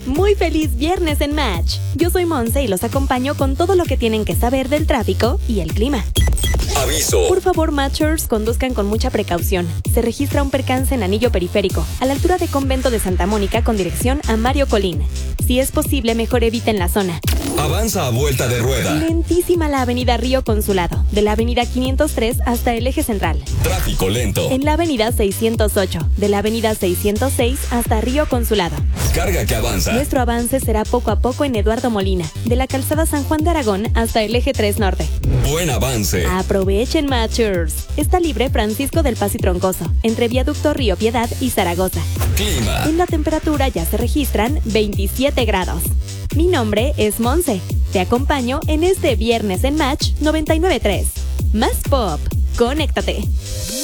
Muy feliz viernes en Match. Yo soy Monse y los acompaño con todo lo que tienen que saber del tráfico y el clima. Aviso. Por favor, Matchers, conduzcan con mucha precaución. Se registra un percance en Anillo Periférico, a la altura de Convento de Santa Mónica con dirección a Mario Colín. Si es posible, mejor eviten la zona. Avanza a vuelta de rueda. Lentísima la avenida Río Consulado, de la avenida 503 hasta el eje central. Tráfico lento. En la avenida 608, de la avenida 606 hasta Río Consulado. Carga que avanza. Nuestro avance será poco a poco en Eduardo Molina, de la calzada San Juan de Aragón hasta el eje 3 Norte. Buen avance. Aprovechen, Matchers. Está libre Francisco del Paz y Troncoso, entre Viaducto Río Piedad y Zaragoza. Clima. En la temperatura ya se registran 27 grados. Mi nombre es Monse. Te acompaño en este viernes en Match 99.3. Más pop. Conéctate.